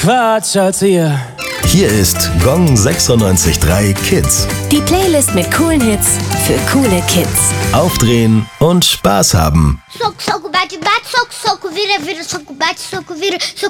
Quatsch als ihr. Hier ist Gong 96.3 Kids. Die Playlist mit coolen Hits für coole Kids. Aufdrehen und Spaß haben. Soco, soco, bate, bate, soco, soco, vira, vira, soco, bate, soco, vira,